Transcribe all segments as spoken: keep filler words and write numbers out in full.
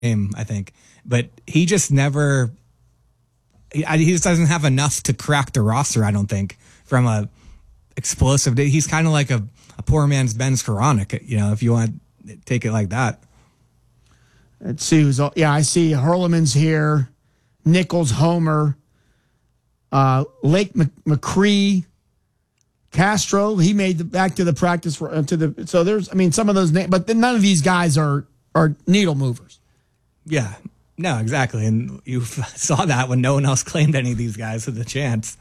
game, I think. But he just never, he, he just doesn't have enough to crack the roster, I don't think, from a explosive. He's kind of like a, a poor man's Ben Skoranek, you know, if you want to take it like that. Let's see who's all, yeah, I see Hurleman's here, Nichols, Homer, uh, Lake McCree, Castro. He made the back to the practice for, uh, to the. So there's, I mean, some of those names, but none of these guys are are needle movers. Yeah, no, exactly, and you saw that when no one else claimed any of these guys with a chance.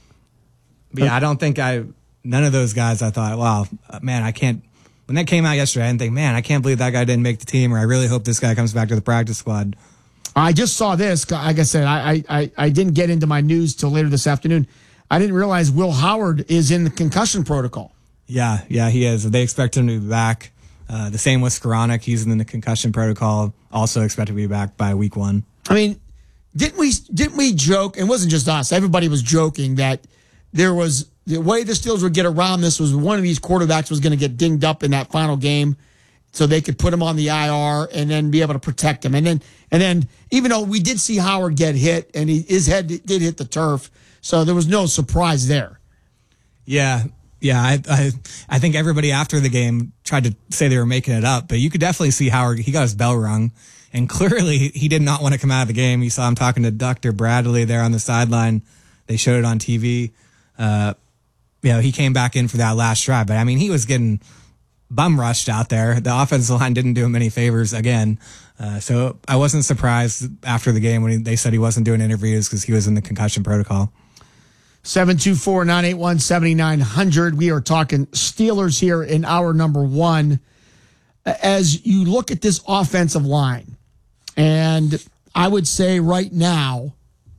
But yeah, I don't think I. None of those guys. I thought, wow, man, I can't. When that came out yesterday, I didn't think, man, I can't believe that guy didn't make the team, or I really hope this guy comes back to the practice squad. I just saw this. Like I said, I I, I didn't get into my news till later this afternoon. I didn't realize Will Howard is in the concussion protocol. Yeah, yeah, he is. They expect him to be back. Uh, the same with Skoranek. He's in the concussion protocol. Also expected to be back by week one. I mean, didn't we didn't we joke? And it wasn't just us. Everybody was joking that there was the way the Steelers would get around this was one of these quarterbacks was going to get dinged up in that final game, so they could put him on the I R and then be able to protect him. And then and then even though we did see Howard get hit and he, his head did hit the turf, so there was no surprise there. Yeah. Yeah, I, I I think everybody after the game tried to say they were making it up, but you could definitely see Howard. He got his bell rung, and clearly he did not want to come out of the game. You saw him talking to Doctor Bradley there on the sideline. They showed it on T V. Uh, you know, he came back in for that last drive, but I mean, he was getting bum rushed out there. The offensive line didn't do him any favors again. Uh, so I wasn't surprised after the game when he, they said he wasn't doing interviews because he was in the concussion protocol. seven two four, nine eight one, seven nine zero zero. We are talking Steelers here in hour number one. As you look at this offensive line, and I would say right now,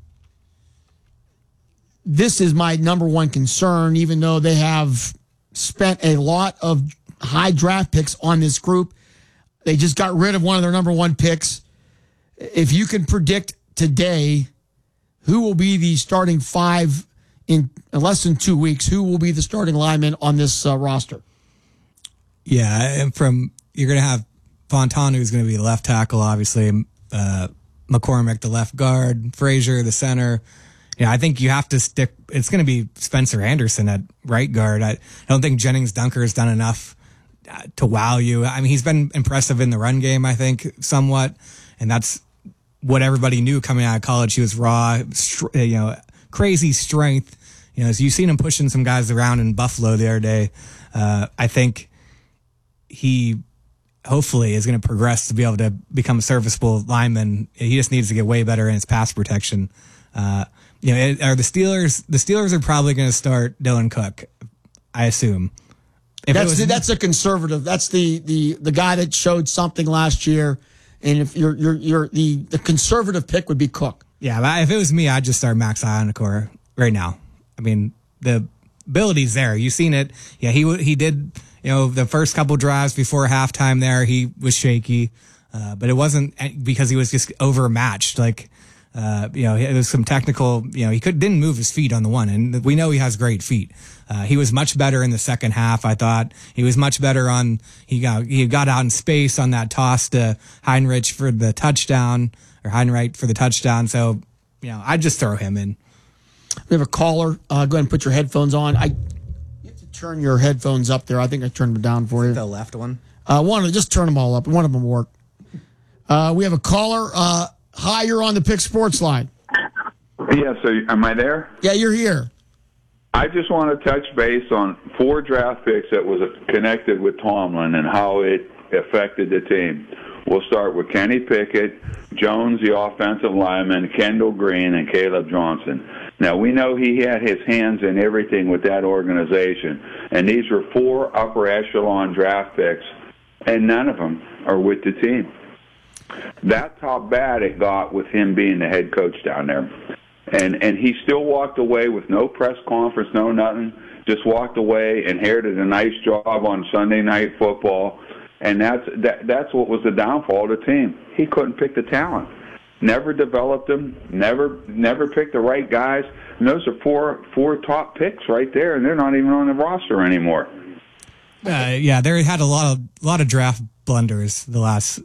this is my number one concern, even though they have spent a lot of high draft picks on this group. They just got rid of one of their number one picks. If you can predict today who will be the starting five in less than two weeks, who will be the starting lineman on this uh, roster? Yeah, and from you're going to have Fontana, who's going to be the left tackle, obviously. Uh, McCormick, the left guard. Frazier, the center. Yeah, I think you have to stick. It's going to be Spencer Anderson at right guard. I, I don't think Jennings Dunker has done enough uh, to wow you. I mean, he's been impressive in the run game, I think, somewhat, and that's what everybody knew coming out of college. He was raw, str- you know, crazy strength. You know, so you've seen him pushing some guys around in Buffalo the other day. Uh, I think he hopefully is going to progress to be able to become a serviceable lineman. He just needs to get way better in his pass protection. Uh, you know, it, are the Steelers? The Steelers are probably going to start Dylan Cook, I assume. If that's was, the, that's a conservative. That's the the the guy that showed something last year. And if you're you're you're the the conservative pick would be Cook. Yeah, but if it was me, I'd just start Max Ioannakor right now. I mean, the ability's there. You've seen it. Yeah, he he did. You know, the first couple drives before halftime there, he was shaky, uh, but it wasn't because he was just overmatched. Like, uh, you know, it was some technical. You know, he could didn't move his feet on the one, and we know he has great feet. Uh, he was much better in the second half. I thought he was much better on. He got he got out in space on that toss to Heinrich for the touchdown, or Heinrich for the touchdown. So, you know, I'd just throw him in. We have a caller. Uh, go ahead and put your headphones on. I you have to turn your headphones up there. I think I turned them down for you. The left one. Uh, one of them, just turn them all up. One of them will work. Uh, we have a caller. Uh, hi, you're on the Pick Sports line. Yeah, so am I there? Yeah, you're here. I just want to touch base on four draft picks that was connected with Tomlin and how it affected the team. We'll start with Kenny Pickett, Jones, the offensive lineman, Kendall Green, and Caleb Johnson. Now, we know he had his hands in everything with that organization, and these were four upper echelon draft picks, and none of them are with the team. That's how bad it got with him being the head coach down there. And and he still walked away with no press conference, no nothing, just walked away, inherited a nice job on Sunday Night Football, and that's that, that's what was the downfall of the team. He couldn't pick the talent. Never developed them, never never picked the right guys. And those are four four top picks right there, and they're not even on the roster anymore. Uh, yeah, they had a lot of lot of draft blunders the last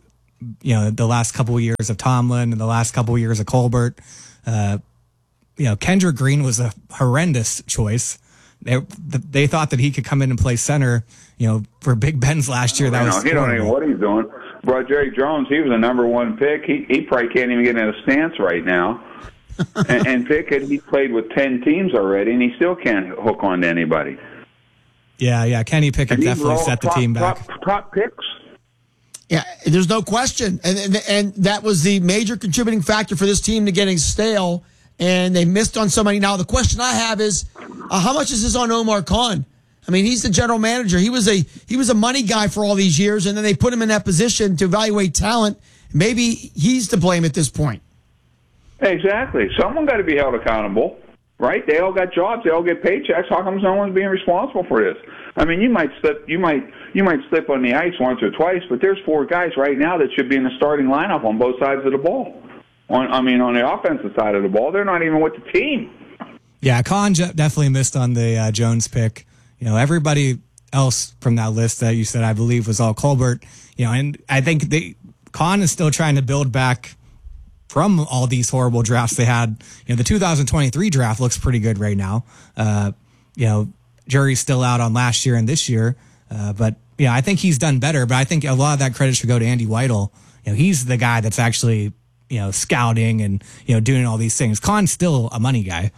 you know, the last couple of years of Tomlin and the last couple of years of Colbert. Uh, you know, Kendrick Green was a horrendous choice. They, they thought that he could come in and play center, you know, for Big Ben's last year. That you was know, he don't even know what he's doing. Bro, Jerry Jones, he was a number one pick. He he probably can't even get in a stance right now. and, and Pickett, he played with ten teams already, and he still can't hook on to anybody. Yeah, yeah. Kenny Pickett definitely set the top, team back. Top, top picks. Yeah, there's no question. And, and and that was the major contributing factor for this team to getting stale, and they missed on so many. Now, the question I have is, uh, how much is this on Omar Khan? I mean, he's the general manager. He was a he was a money guy for all these years, and then they put him in that position to evaluate talent. Maybe he's to blame at this point. Exactly. Someone got to be held accountable, right? They all got jobs. They all get paychecks. How come no one's being responsible for this? I mean, you might slip, you might, you might slip on the ice once or twice, but there's four guys right now that should be in the starting lineup on both sides of the ball. On, I mean, on the offensive side of the ball, they're not even with the team. Yeah, Khan definitely missed on the uh, Jones pick. You know, everybody else from that list that you said, I believe, was all Colbert. You know, and I think they, Khan is still trying to build back from all these horrible drafts they had. You know, the two thousand twenty-three draft looks pretty good right now. Uh, you know, jury's still out on last year and this year. Uh, but, yeah, I think he's done better. But I think a lot of that credit should go to Andy Weidel. You know, he's the guy that's actually, you know, scouting and, you know, doing all these things. Khan's still a money guy.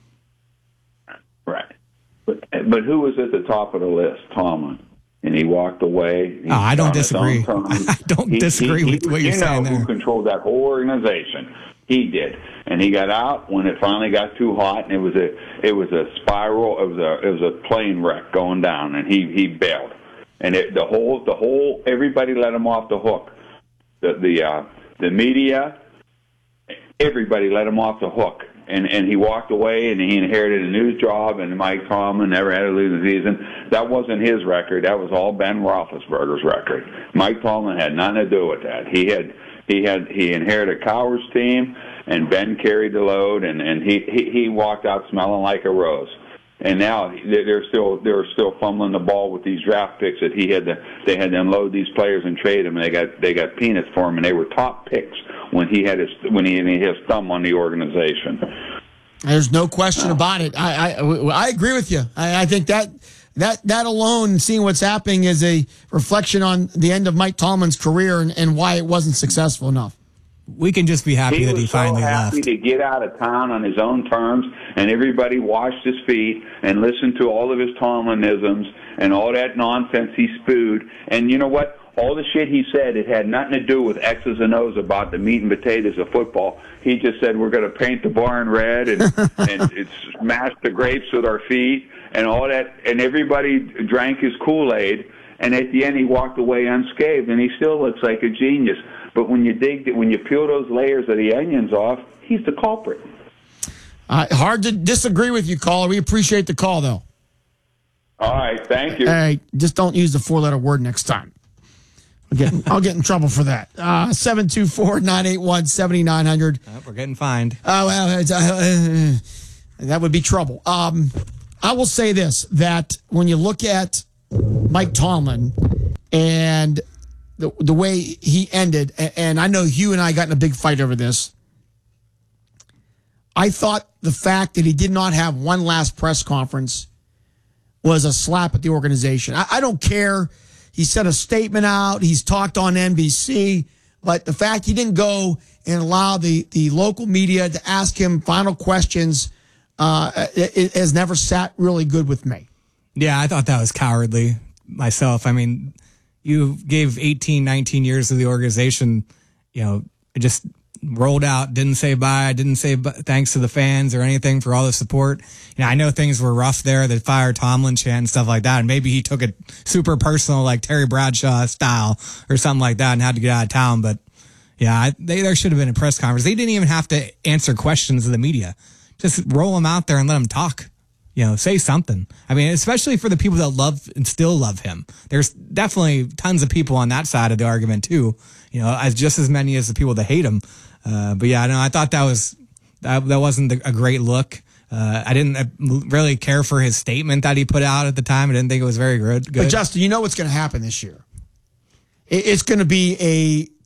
Right. But but who was at the top of the list? Tomlin. And he walked away. Oh, I don't disagree. I don't he, disagree he, with he, what you're you saying know there. Who controlled that whole organization? He did, and he got out when it finally got too hot, and it was a it was a spiral. It was a it was a plane wreck going down, and he he bailed. And it, the whole the whole everybody let him off the hook. The the uh, the media, everybody let him off the hook. And and he walked away, and he inherited a new job, and Mike Tomlin never had a losing season. That wasn't his record. That was all Ben Roethlisberger's record. Mike Tomlin had nothing to do with that. He had he had he inherited a Cowers team, and Ben carried the load, and, and he, he, he walked out smelling like a rose. And now they're still they're still fumbling the ball with these draft picks that he had to they had to unload these players and trade them, and they got they got peanuts for him, and they were top picks when he had his when he had his thumb on the organization. There's no question about it. I I, I agree with you. I, I think that that that alone, seeing what's happening, is a reflection on the end of Mike Tomlin's career and, and why it wasn't successful enough. We can just be happy he that he finally left. He was so happy left. to get out of town on his own terms, and everybody washed his feet and listened to all of his Tomlinisms and all that nonsense he spewed. And you know what? All the shit he said, it had nothing to do with X's and O's about the meat and potatoes of football. He just said, we're going to paint the barn red and, and it's smash the grapes with our feet and all that. And everybody drank his Kool-Aid. And at the end, he walked away unscathed, and he still looks like a genius. But when you dig, when you peel those layers of the onions off, he's the culprit. Uh, hard to disagree with you, caller. We appreciate the call, though. All right, thank you. All right, just don't use the four-letter word next time. I'll get, I'll get in trouble for that. Uh, seven two four, nine eight one, seven nine zero zero. Oh, we're getting fined. Oh, well, it's, uh, uh, that would be trouble. Um, I will say this, that when you look at Mike Tomlin and the the way he ended, and I know you and I got in a big fight over this, I thought the fact that he did not have one last press conference was a slap at the organization. I, I don't care. He sent a statement out. He's talked on N B C. But the fact he didn't go and allow the, the local media to ask him final questions uh, it, it has never sat really good with me. Yeah, I thought that was cowardly myself. I mean, you gave eighteen, nineteen years to the organization, you know, it just rolled out, didn't say bye, didn't say b- thanks to the fans or anything for all the support. You know, I know things were rough there, the fire Tomlin chant and stuff like that, and maybe he took it super personal like Terry Bradshaw style or something like that and had to get out of town. But yeah, I, they, there should have been a press conference. They didn't even have to answer questions of the media. Just roll them out there and let them talk. You know, say something. I mean, especially for the people that love and still love him. There's definitely tons of people on that side of the argument too. You know, as just as many as the people that hate him. Uh, but yeah, no, I thought that was that, that wasn't a great look. Uh, I didn't really care for his statement that he put out at the time. I didn't think it was very good. good. But Justin, you know what's going to happen this year? It, it's going to be a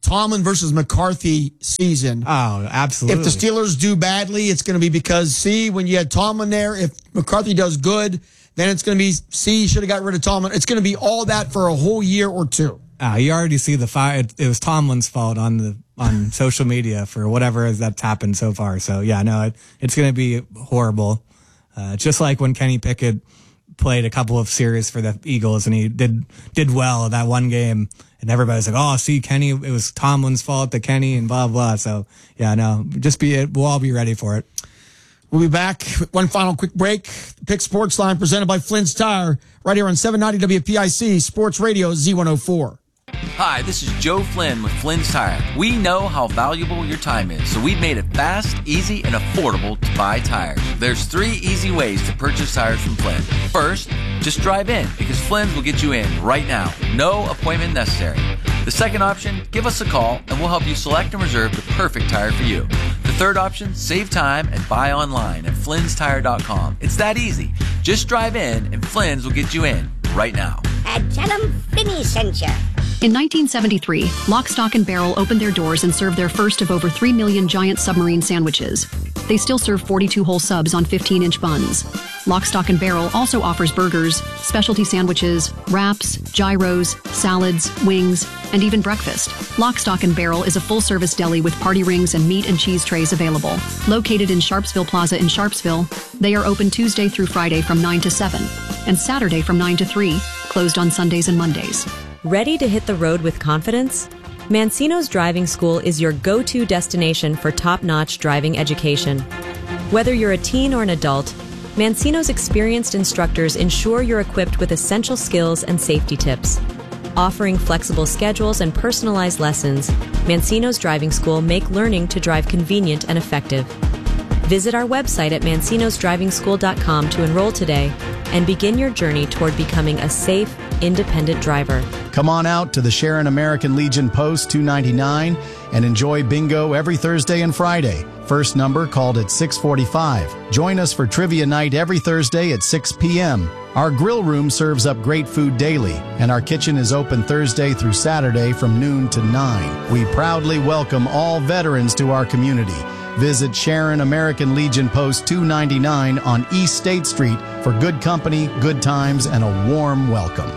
Tomlin versus McCarthy season. Oh, absolutely. If the Steelers do badly, it's going to be because, see, when you had Tomlin there, if McCarthy does good, then it's going to be, see, you should have got rid of Tomlin. It's going to be all that for a whole year or two. Uh, you already see the fire. It, it was Tomlin's fault on the on social media for whatever that's happened so far. So, yeah, no, it, it's going to be horrible. Uh, just like when Kenny Pickett played a couple of series for the Eagles and he did did well that one game. And everybody's like, oh, see, Kenny, it was Tomlin's fault that Kenny and blah, blah. So, yeah, no, just be it. We'll all be ready for it. We'll be back with one final quick break. Pick Sports Line presented by Flynn's Tire right here on seven ninety W P I C Sports Radio Z one oh four. Hi, this is Joe Flynn with Flynn's Tire. We know how valuable your time is, so we've made it fast, easy, and affordable to buy tires. There's three easy ways to purchase tires from Flynn. First, just drive in, because Flynn's will get you in right now. No appointment necessary. The second option, give us a call, and we'll help you select and reserve the perfect tire for you. The third option, save time and buy online at flynns tire dot com. It's that easy. Just drive in, and Flynn's will get you in right now. And tell them Flinny sent you. In nineteen seventy-three, Lock, Stock, and Barrel opened their doors and served their first of over three million giant submarine sandwiches. They still serve forty-two whole subs on fifteen-inch buns. Lock, Stock, and Barrel also offers burgers, specialty sandwiches, wraps, gyros, salads, wings, and even breakfast. Lock, Stock, and Barrel is a full-service deli with party rings and meat and cheese trays available. Located in Sharpsville Plaza in Sharpsville, they are open Tuesday through Friday from nine to seven and Saturday from nine to three, closed on Sundays and Mondays. Ready to hit the road with confidence? Mancino's Driving School is your go-to destination for top-notch driving education. Whether you're a teen or an adult, Mancino's experienced instructors ensure you're equipped with essential skills and safety tips. Offering flexible schedules and personalized lessons, Mancino's Driving School make learning to drive convenient and effective. Visit our website at mancinos driving school dot com to enroll today and begin your journey toward becoming a safe, independent driver. Come on out to the Sharon American Legion Post two ninety-nine and enjoy bingo every Thursday and Friday. First number called at six forty-five. Join us for trivia night every Thursday at six p.m. Our grill room serves up great food daily, and our kitchen is open Thursday through Saturday from noon to nine. We proudly welcome all veterans to our community. Visit Sharon American Legion Post two ninety-nine on East State Street for good company, good times, and a warm welcome.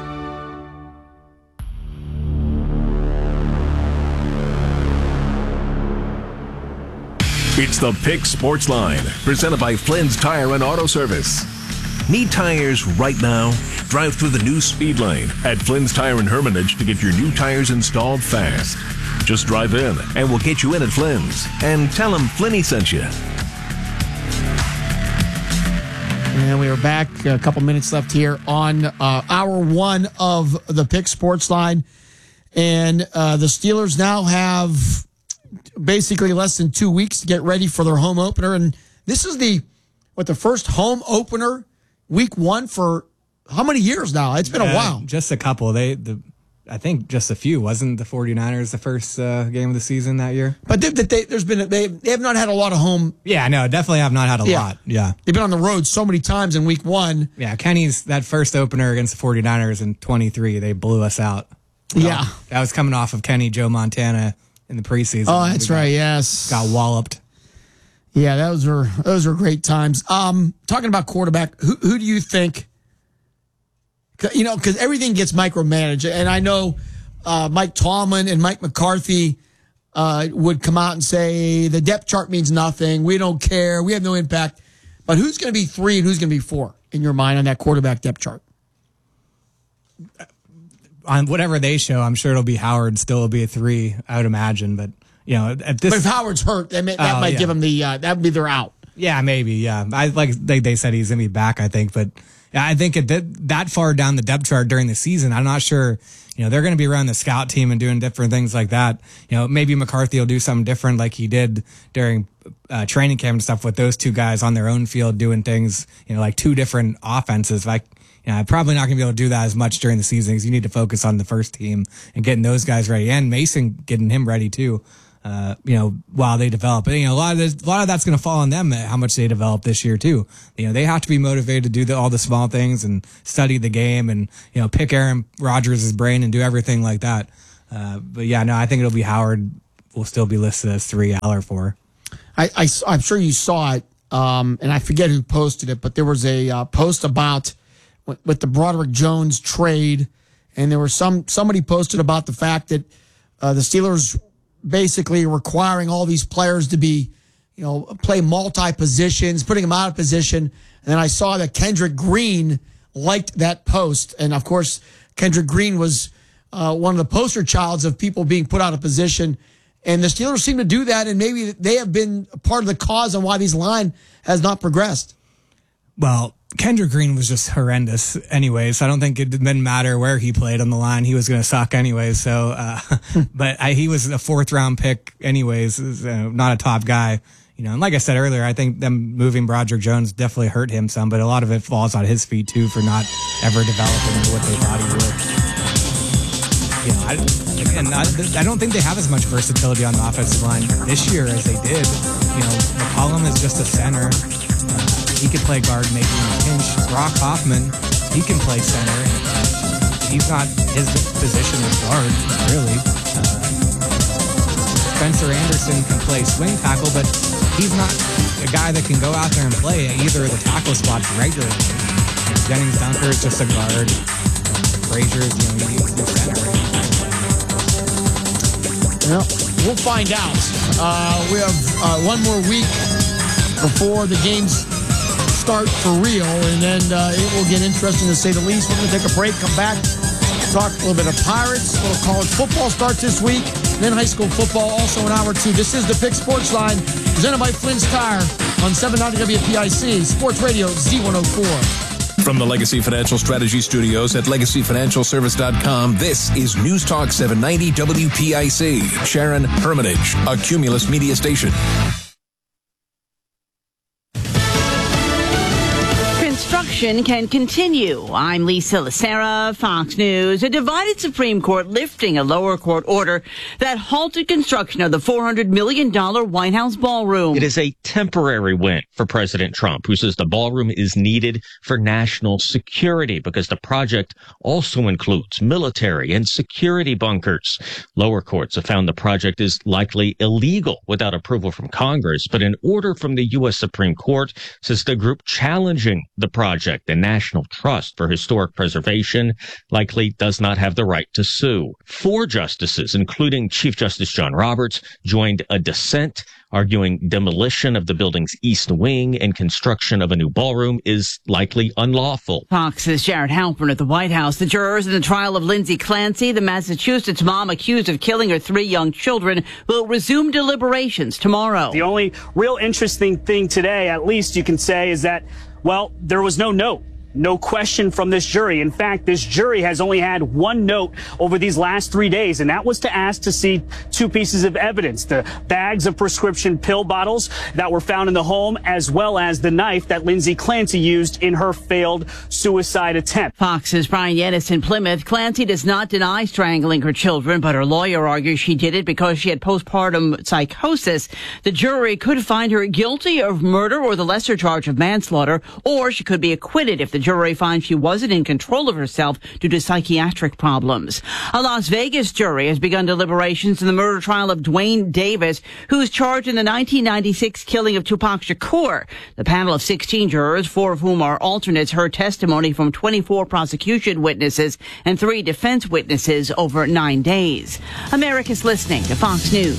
It's the Pick Sports Line, presented by Flynn's Tire and Auto Service. Need tires right now? Drive through the new speed lane at Flynn's Tire and Hermitage to get your new tires installed fast. Just drive in, and we'll get you in at Flynn's. And tell them Flinny sent you. And we are back. A couple minutes left here on uh, hour one of the Pick Sports Line. And uh, the Steelers now have basically less than two weeks to get ready for their home opener. And this is the, what, the first home opener week one for how many years now? It's been a uh, while. Just a couple. They, the, I think just a few. Wasn't the 49ers the first uh, game of the season that year? But they, they, there's been, they, they have not had a lot of home. Yeah, no, definitely have not had a Yeah. lot. Yeah. They've been on the road so many times in week one. Yeah, Kenny's, that first opener against the 49ers in twenty-three, they blew us out. You know, Yeah. that was coming off of Kenny, Joe Montana in the preseason. Oh, that's We got- right. Yes. Got walloped. Yeah, those were those were great times. Um, talking about quarterback, who who do you think? You know, because everything gets micromanaged, and I know uh, Mike Tomlin and Mike McCarthy uh, would come out and say the depth chart means nothing. We don't care. We have no impact. But who's going to be three and who's going to be four in your mind on that quarterback depth chart? On whatever they show, I'm sure it'll be Howard. Still will be a three, I would imagine. But you know, at this, But if Howard's hurt, that, may, that Oh, might yeah. give him the uh, that would be their out. yeah, maybe, yeah. I like they, they said he's gonna be back. I think, but yeah, I think at that, that far down the depth chart during the season, I'm not sure. You know, they're going to be around the scout team and doing different things like that. You know, maybe McCarthy will do something different like he did during uh, training camp and stuff with those two guys on their own field doing things, you know, like two different offenses. Like, you know, I'm probably not going to be able to do that as much during the season because you need to focus on the first team and getting those guys ready and Mason getting him ready too. Uh, you know, while they develop, and, you know, a lot of this, a lot of that's going to fall on them, how much they develop this year too. You know, they have to be motivated to do the, all the small things and study the game and, you know, pick Aaron Rodgers' brain and do everything like that. Uh, but yeah, no, I think it'll be Howard will still be listed as three, Aller four. I, I, I'm sure you saw it, um, and I forget who posted it, but there was a uh, post about with, with the Broderick Jones trade, and there was some somebody posted about the fact that uh, the Steelers basically requiring all these players to be, you know, play multi positions, putting them out of position. And then I saw that Kendrick Green liked that post, and of course, Kendrick Green was uh, one of the poster childs of people being put out of position. And the Steelers seem to do that, and maybe they have been part of the cause on why this line has not progressed. Well, Kendrick Green was just horrendous anyway, so I don't think it didn't matter where he played on the line. He was going to suck anyway. So, uh, but I, he was a fourth round pick anyways, uh, not a top guy. You know, and like I said earlier, I think them moving Broderick Jones definitely hurt him some, but a lot of it falls on his feet too for not ever developing into what they thought he would. You know, I, and I, I don't think they have as much versatility on the offensive line this year as they did. You know, McCollum is just a center. Uh, he could play guard maybe in a pinch. Brock Hoffman, he can play center in a pinch. He's not, his position is guard, really. Uh, Spencer Anderson can play swing tackle, but he's not a guy that can go out there and play at either of the tackle spots regularly. You know, Jennings Dunker is just a guard. Frazier is, you know, he's the center. Well, we'll find out. Uh, we have uh, one more week before the games start for real, and then uh, it will get interesting to say the least. We're going to take a break, come back, talk a little bit of Pirates, a little college football starts this week, and then high school football also an hour or two. This is the Pick Sports Line, presented by Flynn's Tire on seven ninety W P I C, Sports Radio Z one oh four. From the Legacy Financial Strategy Studios at legacy financial service dot com, this is News Talk seven ninety W P I C. Sharon Hermitage, a Cumulus media station. Construction can continue. I'm Lisa Lacera, Fox News. A divided Supreme Court lifting a lower court order that halted construction of the four hundred million dollars White House ballroom. It is a temporary win for President Trump, who says the ballroom is needed for national security because the project also includes military and security bunkers. Lower courts have found the project is likely illegal without approval from Congress, but an order from the U S Supreme Court says the group challenging the project, the National Trust for Historic Preservation, likely does not have the right to sue. Four justices, including Chief Justice John Roberts, joined a dissent, arguing demolition of the building's east wing and construction of a new ballroom is likely unlawful. Fox's Jared Halpern at the White House. The jurors in the trial of Lindsay Clancy, the Massachusetts mom accused of killing her three young children, will resume deliberations tomorrow. The only real interesting thing today, at least you can say, is that, well, there was no note. No question from this jury. In fact, this jury has only had one note over these last three days, and that was to ask to see two pieces of evidence, the bags of prescription pill bottles that were found in the home, as well as the knife that Lindsay Clancy used in her failed suicide attempt. Fox's Brian Yennis in Plymouth. Clancy does not deny strangling her children, but her lawyer argues she did it because she had postpartum psychosis. The jury could find her guilty of murder or the lesser charge of manslaughter, or she could be acquitted if the jury finds she wasn't in control of herself due to psychiatric problems. A Las Vegas jury has begun deliberations in the murder trial of Dwayne Davis, who is charged in the nineteen ninety-six killing of Tupac Shakur. The panel of sixteen jurors, four of whom are alternates, heard testimony from twenty-four prosecution witnesses and three defense witnesses over nine days. America's listening to Fox News.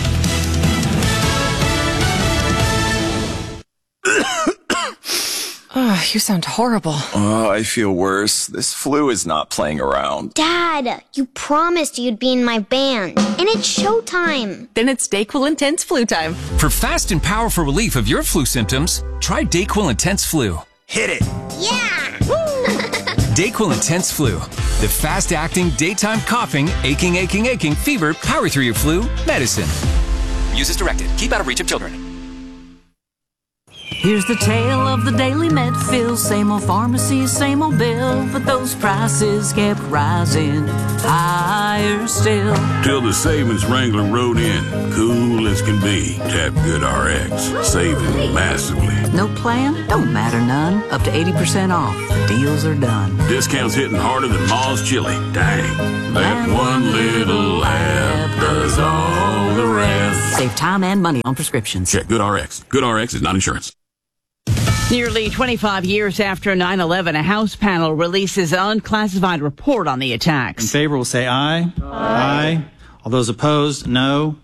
Oh, you sound horrible. Oh, I feel worse. This flu is not playing around. Dad, you promised you'd be in my band, and it's showtime. Then it's DayQuil Intense Flu time. For fast and powerful relief of your flu symptoms, try DayQuil Intense Flu. Hit it. Yeah! DayQuil Intense Flu. The fast-acting, daytime coughing, aching, aching, aching, fever, power through your flu medicine. Use as directed. Keep out of reach of children. Here's the tale of the daily med fill. Same old pharmacy, same old bill, but those prices kept rising higher still. Till the savings Wrangler rode in, cool as can be. Tap GoodRx, saving massively. No plan? Don't matter none. Up to eighty percent off. The deals are done. Discounts hitting harder than Ma's chili. Dang. That one little app does all the rest. Save time and money on prescriptions. Check GoodRx. GoodRx is not insurance. Nearly twenty-five years after nine eleven, a House panel releases an unclassified report on the attacks. In favor will say aye. Aye. Aye. All those opposed, no.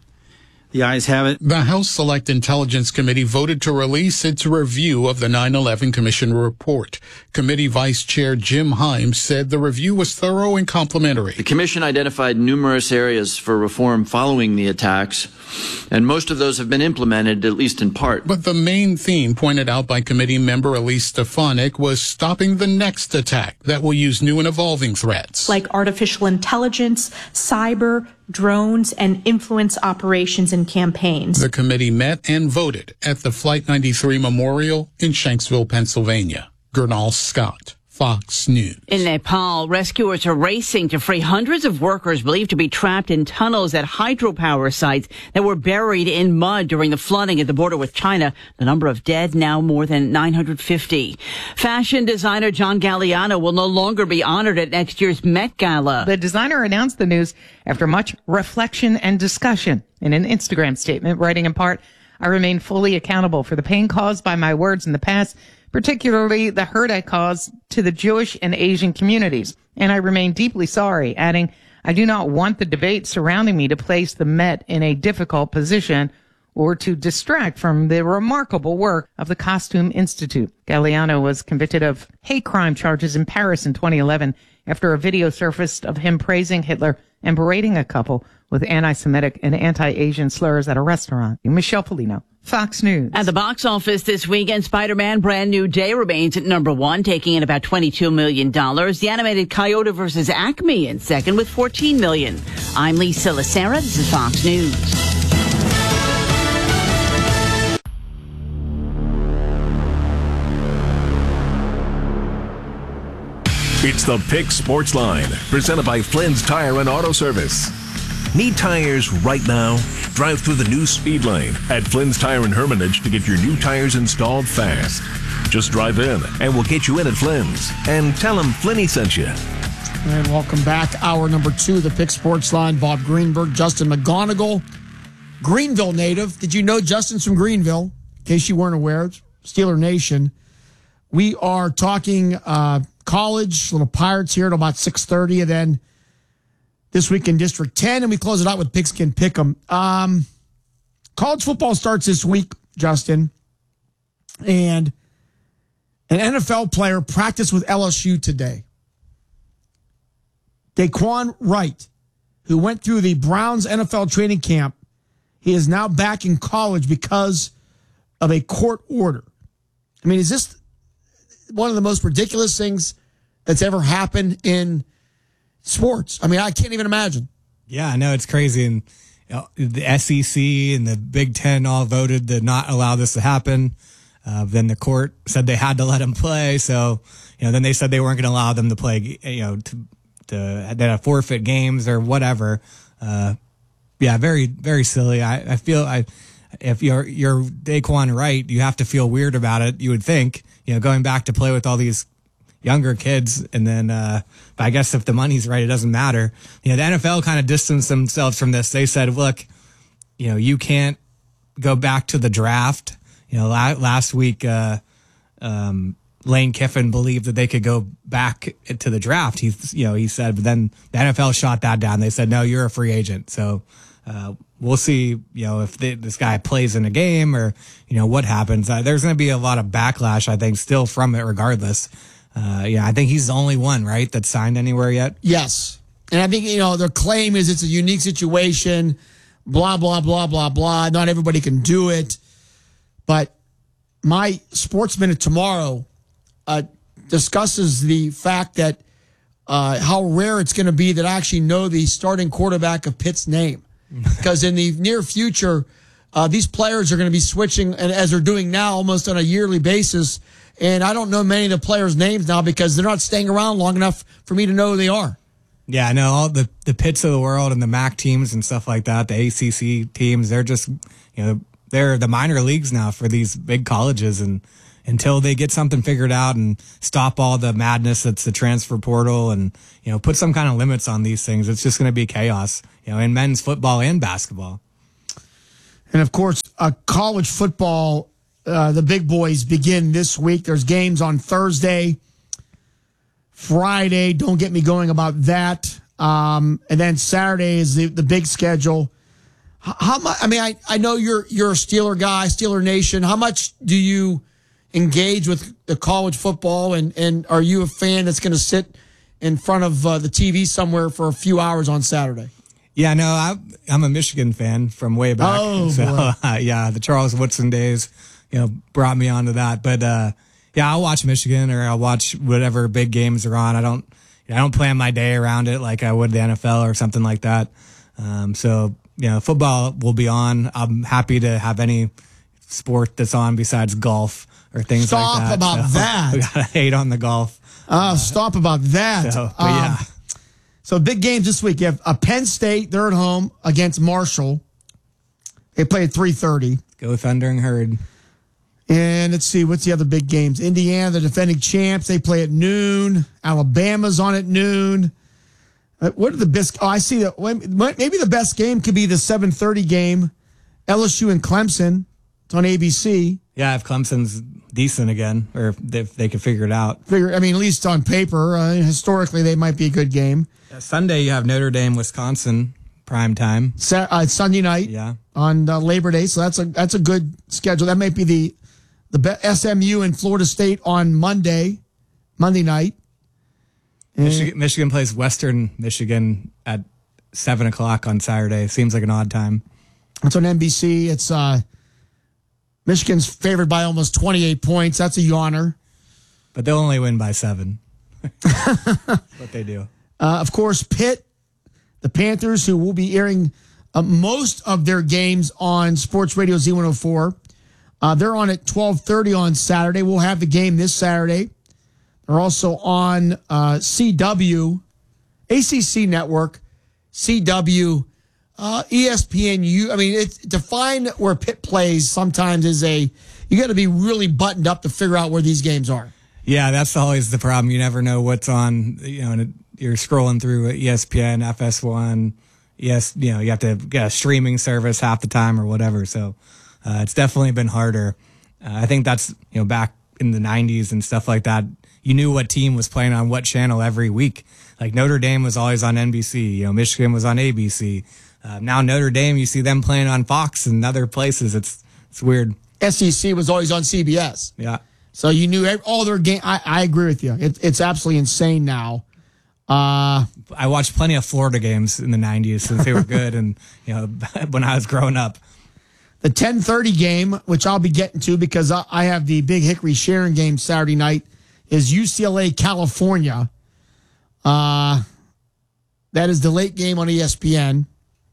The ayes have it. The House Select Intelligence Committee voted to release its review of the nine eleven Commission report. Committee Vice Chair Jim Himes said the review was thorough and complimentary. The Commission identified numerous areas for reform following the attacks, and most of those have been implemented, at least in part. But the main theme pointed out by committee member Elise Stefanik was stopping the next attack that will use new and evolving threats. Like artificial intelligence, cyber, drones, and influence operations and campaigns. The committee met and voted at the Flight ninety-three Memorial in Shanksville, Pennsylvania. Gernal Scott, Fox News. In Nepal, rescuers are racing to free hundreds of workers believed to be trapped in tunnels at hydropower sites that were buried in mud during the flooding at the border with China. The number of dead now more than nine hundred fifty. Fashion designer John Galliano will no longer be honored at next year's Met Gala. The designer announced the news after much reflection and discussion in an Instagram statement, writing in part, "I remain fully accountable for the pain caused by my words in the past, particularly the hurt I caused to the Jewish and Asian communities. And I remain deeply sorry," adding, "I do not want the debate surrounding me to place the Met in a difficult position or to distract from the remarkable work of the Costume Institute." Galliano was convicted of hate crime charges in Paris in twenty eleven after a video surfaced of him praising Hitler and berating a couple with anti-Semitic and anti-Asian slurs at a restaurant. Michelle Polino, Fox News. At the box office this weekend, Spider-Man Brand New Day remains at number one, taking in about twenty-two million dollars. The animated Coyote versus Acme in second with fourteen million dollars. I'm Lisa Lacera. This is Fox News. It's the Pick Sports Line, presented by Flynn's Tire and Auto Service. Need tires right now? Drive through the new speed lane at Flynn's Tire and Hermitage to get your new tires installed fast. Just drive in and we'll get you in at Flynn's. And tell them Flinny sent you. And welcome back. Hour number two of the Pick Sports Line. Bob Greenberg, Justin McGonigal, Greenville native. Did you know Justin's from Greenville? In case you weren't aware, Steeler Nation. We are talking uh, college, little Pirates here at about six thirty, and then this week in District ten, and we close it out with Pigskin Pick'em. Um, college football starts this week, Justin, and an N F L player practiced with L S U today. Daquan Wright, who went through the Browns N F L training camp, he is now back in college because of a court order. I mean, is this one of the most ridiculous things that's ever happened in sports? I mean, I can't even imagine. Yeah, I know, it's crazy. And you know, the S E C and the Big Ten all voted to not allow this to happen. Uh, then the court said they had to let him play. So, you know, then they said they weren't going to allow them to play, you know, to, to, to forfeit games or whatever. Uh, yeah, very, very silly. I, I feel I, if you're, you're Daquan Wright, you have to feel weird about it. You would think, you know, going back to play with all these younger kids. And then, uh, I guess if the money's right, it doesn't matter. You know, the N F L kind of distanced themselves from this. They said, look, you know, you can't go back to the draft. You know, la- last week, uh, um, Lane Kiffin believed that they could go back to the draft. He, you know, he said, but then the N F L shot that down. They said, no, you're a free agent. So, uh, we'll see, you know, if they, this guy plays in a game or, you know, what happens. Uh, there's going to be a lot of backlash, I think, still from it regardless. Uh, yeah, I think he's the only one, right, that's signed anywhere yet? Yes. And I think, you know, their claim is it's a unique situation, blah, blah, blah, blah, blah. Not everybody can do it. But my Sports Minute tomorrow uh, discusses the fact that uh, how rare it's going to be that I actually know the starting quarterback of Pitt's name. Because in the near future, Uh, these players are going to be switching, and as they're doing now, almost on a yearly basis. And I don't know many of the players' names now because they're not staying around long enough for me to know who they are. Yeah, I know all the, the pits of the world and the M A C teams and stuff like that, the A C C teams, they're just, you know, they're the minor leagues now for these big colleges. And until they get something figured out and stop all the madness that's the transfer portal and, you know, put some kind of limits on these things, it's just going to be chaos, you know, in men's football and basketball. And of course, uh, college football, uh, the big boys begin this week. There's games on Thursday, Friday. Don't get me going about that. Um, and then Saturday is the, the big schedule. How, how much? I mean, I, I know you're you're a Steeler guy, Steeler Nation. How much do you engage with the college football, and, and are you a fan that's going to sit in front of uh, the T V somewhere for a few hours on Saturday? Yeah, no, I, I'm a Michigan fan from way back. Oh, so, boy. Uh, yeah, the Charles Woodson days, you know, brought me onto that. But, uh, yeah, I'll watch Michigan or I'll watch whatever big games are on. I don't, you know, I don't plan my day around it like I would the N F L or something like that. Um, so, you know, football will be on. I'm happy to have any sport that's on besides golf or things Stop like that. about so, that. We gotta hate on the golf. Uh, stop about that. So, but um, yeah. So big games this week. You have uh, Penn State. They're at home against Marshall. They play at three thirty. Go Thundering Herd. And let's see, what's the other big games? Indiana, the defending champs. They play at noon. Alabama's on at noon. Uh, what are the best? Oh, I see that. Maybe the best game could be the seven thirty game. L S U and Clemson. It's on A B C. Yeah, if Clemson's decent again, or if they, if they can figure it out. Figure, I mean, at least on paper, uh, historically, they might be a good game. Yeah, Sunday, you have Notre Dame, Wisconsin, prime time. Sa- uh, Sunday night yeah. on uh, Labor Day, so that's a that's a good schedule. That might be the the be- S M U and Florida State on Monday, Monday night. Michigan, Michigan plays Western Michigan at seven o'clock on Saturday. Seems like an odd time. It's on N B C. It's uh, Michigan's favored by almost twenty-eight points. That's a yawner. But they'll only win by seven. That's what they do. Uh, of course, Pitt, the Panthers, who will be airing uh, most of their games on Sports Radio Z one oh four. Uh, they're on at twelve thirty on Saturday. We'll have the game this Saturday. They're also on uh, C W, A C C Network, C W, uh, E S P N U. I mean, it's, to find where Pitt plays sometimes is a, you got to be really buttoned up to figure out where these games are. Yeah, that's always the problem. You never know what's on, you know, and you're scrolling through E S P N, F S one, yes, you know, you have to get a streaming service half the time or whatever. So uh, it's definitely been harder. Uh, I think that's, you know, back in the nineties and stuff like that. You knew what team was playing on what channel every week. Like Notre Dame was always on N B C, you know, Michigan was on A B C. Uh, now Notre Dame, you see them playing on Fox and other places. It's it's weird. S E C was always on C B S. Yeah. So you knew every, all their game. I, I agree with you. It, it's absolutely insane now. Uh, I watched plenty of Florida games in the nineties since they were good, and you know when I was growing up. The ten thirty game, which I'll be getting to because I, I have the Big Hickory Sharon game Saturday night, is U C L A California. Uh, that is the late game on E S P N.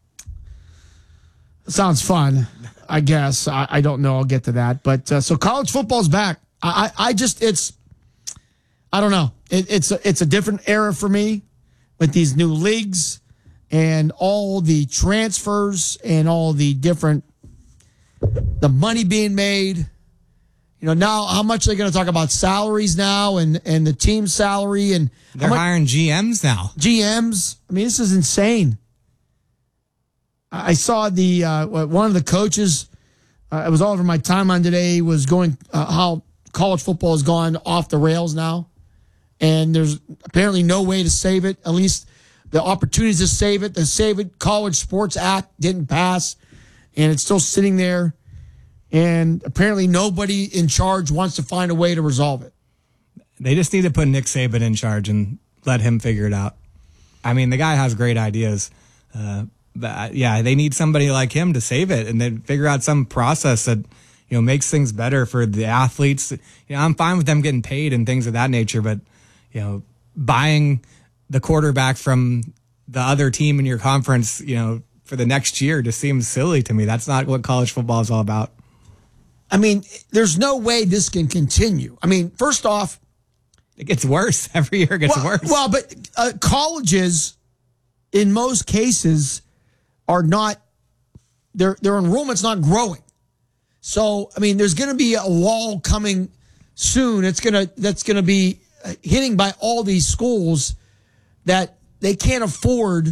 Sounds fun, I guess. I, I don't know. I'll get to that. But uh, so college football's back. I, I, I just, it's, I don't know. It, it's, a, it's a different era for me with these new leagues and all the transfers and all the different, the money being made. You know, now how much are they going to talk about salaries now and, and the team salary? And they're much, hiring G Ms now. G Ms. I mean, this is insane. I saw the, uh, one of the coaches, uh, it was all over my timeline today, was going, uh, how college football has gone off the rails now. And there's apparently no way to save it. At least the opportunities to save it, the Save It College Sports Act didn't pass. And it's still sitting there. And apparently nobody in charge wants to find a way to resolve it. They just need to put Nick Saban in charge and let him figure it out. I mean, the guy has great ideas. Uh, but yeah, they need somebody like him to save it and then figure out some process that, you know, makes things better for the athletes. You know, I'm fine with them getting paid and things of that nature, but, you know, buying the quarterback from the other team in your conference, you know, for the next year just seems silly to me. That's not what college football is all about. I mean, there's no way this can continue. I mean, first off, it gets worse. Every year it gets well, worse. Well, but uh, colleges, in most cases, are not, their their enrollment's not growing. So, I mean, there's going to be a wall coming soon. It's going to, that's going to be hitting by all these schools that they can't afford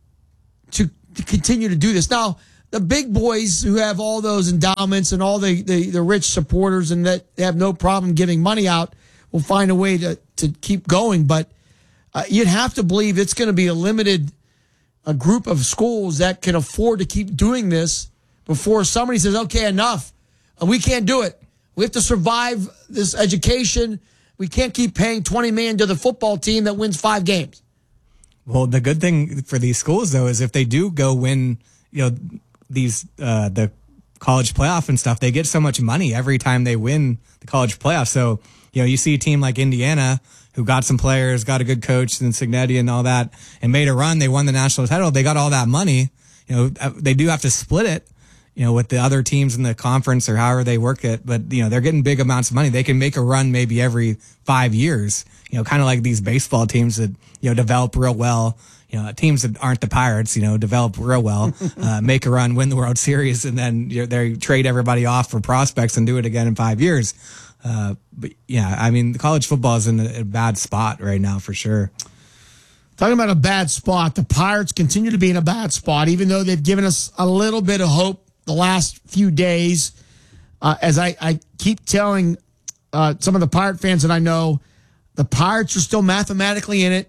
to, to continue to do this. Now, the big boys who have all those endowments and all the, the, the rich supporters and that they have no problem giving money out will find a way to, to keep going. But uh, you'd have to believe it's going to be a limited a group of schools that can afford to keep doing this before somebody says, okay, enough. We can't do it. We have to survive this education. We can't keep paying twenty million dollars to the football team that wins five games. Well, the good thing for these schools, though, is if they do go win, you know, these uh, the college playoff and stuff, they get so much money every time they win the college playoff. So, you know, you see a team like Indiana who got some players, got a good coach and Cignetti and all that, and made a run. They won the national title. They got all that money. You know, they do have to split it, you know, with the other teams in the conference or however they work it. But, you know, they're getting big amounts of money. They can make a run maybe every five years, you know, kind of like these baseball teams that, you know, develop real well. You know, teams that aren't the Pirates, you know, develop real well, uh, make a run, win the World Series, and then you know, they trade everybody off for prospects and do it again in five years. Uh, but yeah, I mean, college football is in a, a bad spot right now for sure. Talking about a bad spot, the Pirates continue to be in a bad spot, even though they've given us a little bit of hope the last few days. Uh, as I, I keep telling uh, some of the Pirate fans that I know, the Pirates are still mathematically in it,